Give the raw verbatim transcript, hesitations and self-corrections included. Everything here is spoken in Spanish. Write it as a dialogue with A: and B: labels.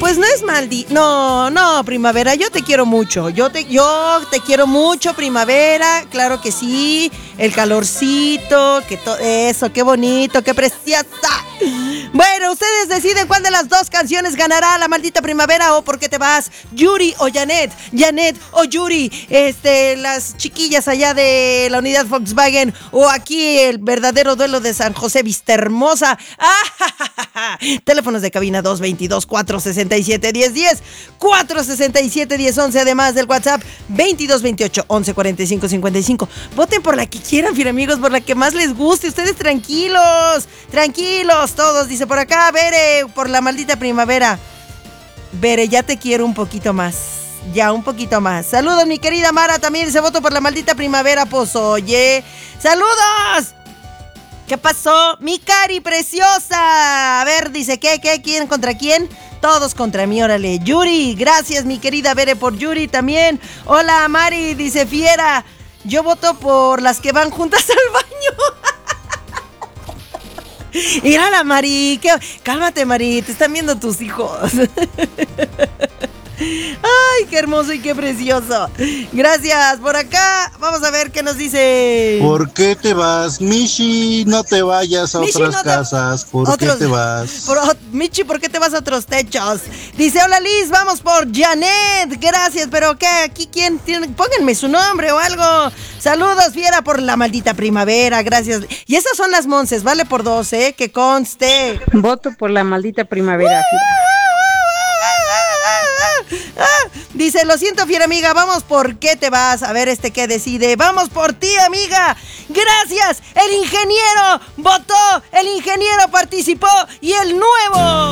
A: Pues no es maldito. No, no, primavera, yo te quiero mucho. Yo te, yo te quiero mucho, primavera. Claro que sí. El calorcito, que todo eso, qué bonito, qué preciosa. Bueno, ustedes deciden cuál de las dos canciones ganará la maldita primavera o por qué te vas. Yuri o Janet. Janet o Yuri. Este, las chiquillas allá de la unidad Volkswagen. O aquí el verdadero duelo de San José Vistahermosa. ¡Ah! Teléfonos de cabina dos veintidós, cuatrocientos sesenta y siete, diez diez, cuatrocientos sesenta y siete, diez once, además del WhatsApp veintidós veintiocho, once cuarenta y cinco, cincuenta y cinco. Voten por la que quieran, fiel amigos, por la que más les guste. Ustedes tranquilos, tranquilos todos. Dice por acá, Bere, por la maldita primavera. Bere, ya te quiero un poquito más. Ya, un poquito más. Saludos, mi querida Mara, también se votó por la maldita primavera, pues oye. ¡Saludos! ¿Qué pasó? Mi Cari preciosa. A ver, dice, ¿qué, qué? ¿Quién contra quién? Todos contra mí, órale. Yuri, gracias, mi querida Bere, por Yuri también. Hola, Mari, dice Fiera. Yo voto por las que van juntas al baño. Mírala, Mari. ¿Qué? Cálmate, Mari, te están viendo tus hijos. Ay, qué hermoso y qué precioso. Gracias, por acá. Vamos a ver qué nos dice.
B: ¿Por qué te vas, Michi? No te vayas a
A: Michi,
B: otras
A: no te...
B: casas. ¿Por
A: otros...
B: qué te vas?
A: Por... Michi, ¿por qué te vas a otros techos? Dice, hola Liz, vamos por Janet. Gracias, pero ¿qué? ¿Aquí quién tiene? Pónganme su nombre o algo. Saludos, Fiera, por la maldita primavera. Gracias. Y esas son las Monces, vale por dos, ¿eh? Que conste.
C: Voto por la maldita primavera, Fiera.
A: Ah, dice, lo siento, fiera amiga, vamos por qué te vas. A ver este qué decide. Vamos por ti, amiga. Gracias, el ingeniero votó, el ingeniero participó y el nuevo